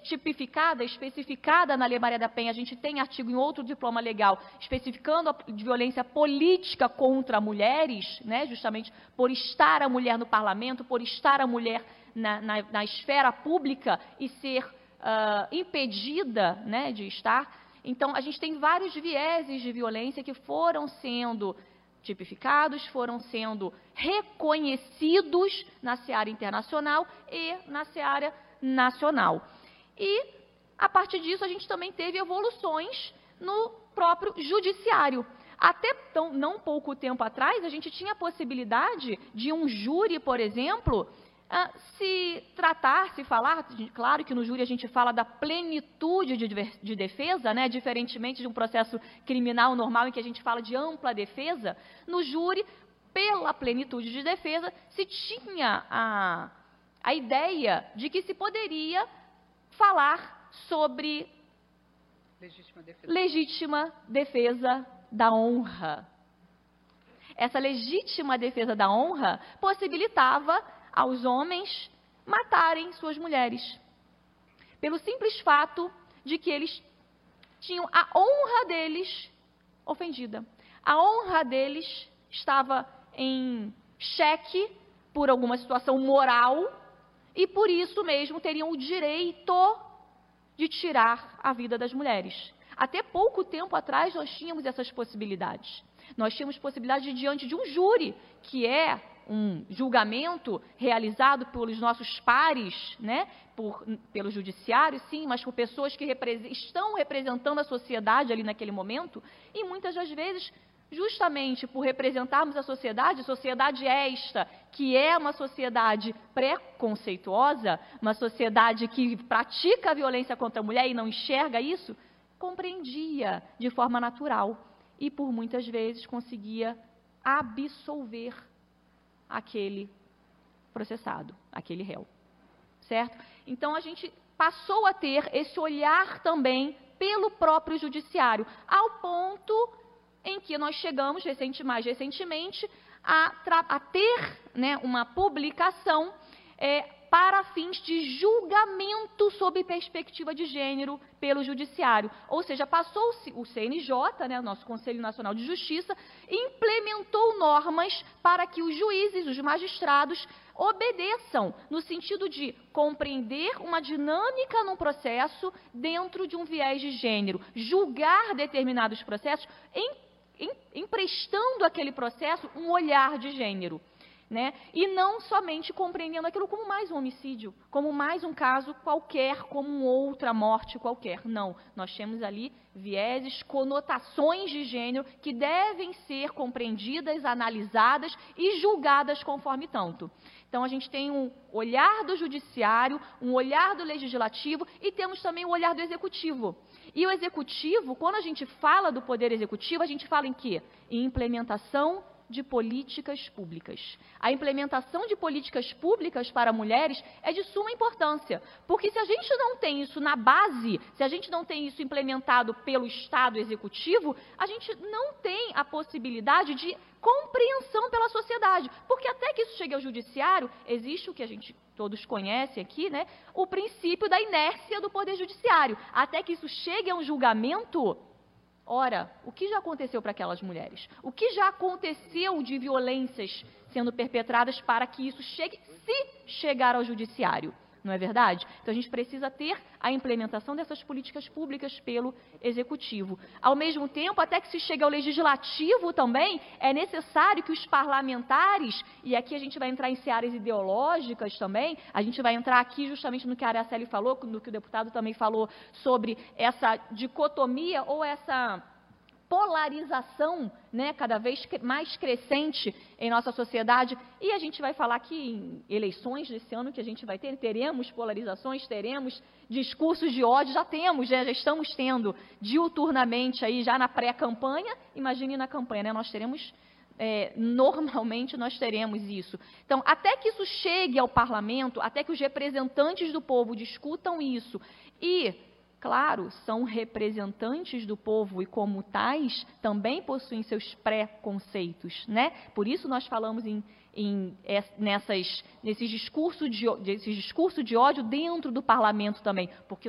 tipificada, especificada na Lei Maria da Penha. A gente tem artigo em outro diploma legal especificando a violência política contra mulheres, né, justamente por estar a mulher no parlamento, por estar a mulher na esfera pública e ser impedida, né, de estar. Então, a gente tem vários vieses de violência que foram sendo tipificados, foram sendo reconhecidos na seara internacional e na seara nacional. E, a partir disso, a gente também teve evoluções no próprio judiciário. Até não pouco tempo atrás, a gente tinha a possibilidade de um júri, por exemplo, se falar, claro que no júri a gente fala da plenitude de defesa, né, diferentemente de um processo criminal normal em que a gente fala de ampla defesa, no júri, pela plenitude de defesa, se tinha a ideia de que se poderia falar sobre legítima defesa da honra. Essa legítima defesa da honra possibilitava aos homens matarem suas mulheres, pelo simples fato de que eles tinham a honra deles ofendida. A honra deles estava em xeque por alguma situação moral e por isso mesmo teriam o direito de tirar a vida das mulheres. Até pouco tempo atrás nós tínhamos essas possibilidades. Nós tínhamos possibilidade de, diante de um júri, que é um julgamento realizado pelos nossos pares, né, pelo judiciário, sim, mas por pessoas que estão representando a sociedade ali naquele momento, e muitas das vezes, justamente por representarmos a sociedade esta, que é uma sociedade preconceituosa, uma sociedade que pratica a violência contra a mulher e não enxerga isso, compreendia de forma natural e, por muitas vezes, conseguia absolver aquele processado, aquele réu, certo? Então, a gente passou a ter esse olhar também pelo próprio judiciário, ao ponto em que nós chegamos, mais recentemente, a ter, né, uma publicação para fins de julgamento sob perspectiva de gênero pelo judiciário. Ou seja, passou-se o CNJ, né, nosso Conselho Nacional de Justiça, implementou normas para que os juízes, os magistrados, obedeçam, no sentido de compreender uma dinâmica num processo dentro de um viés de gênero, julgar determinados processos, emprestando àquele processo um olhar de gênero. Né? E não somente compreendendo aquilo como mais um homicídio, como mais um caso qualquer, como outra morte qualquer. Não, nós temos ali vieses, conotações de gênero que devem ser compreendidas, analisadas e julgadas conforme tanto. Então, a gente tem um olhar do judiciário, um olhar do legislativo e temos também o olhar do executivo. E o executivo, quando a gente fala do poder executivo, a gente fala em quê? Em implementação de políticas públicas. A implementação de políticas públicas para mulheres é de suma importância, porque se a gente não tem isso na base, se a gente não tem isso implementado pelo Estado executivo, a gente não tem a possibilidade de compreensão pela sociedade, porque até que isso chegue ao judiciário, existe o que a gente todos conhecem aqui, né, o princípio da inércia do poder judiciário. Até que isso chegue a um julgamento, ora, o que já aconteceu para aquelas mulheres? O que já aconteceu de violências sendo perpetradas para que isso chegue, se chegar ao judiciário? Não é verdade? Então, a gente precisa ter a implementação dessas políticas públicas pelo Executivo. Ao mesmo tempo, até que se chegue ao Legislativo também, é necessário que os parlamentares, e aqui a gente vai entrar em searas ideológicas também, a gente vai entrar aqui justamente no que a Araceli falou, no que o deputado também falou, sobre essa dicotomia ou essa polarização, né, cada vez mais crescente em nossa sociedade, e a gente vai falar aqui em eleições desse ano que a gente vai ter, teremos polarizações, teremos discursos de ódio, já temos, já estamos tendo diuturnamente aí, já na pré-campanha, imagine na campanha, né, nós teremos, normalmente nós teremos isso. Então, até que isso chegue ao parlamento, até que os representantes do povo discutam isso e, claro, são representantes do povo e, como tais, também possuem seus preconceitos, né? Por isso nós falamos nesses discursos de ódio dentro do parlamento também, porque